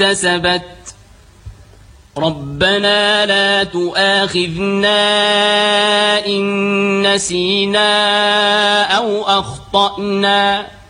اكتسبت ربنا لا تؤاخذنا إن نسينا أو أخطأنا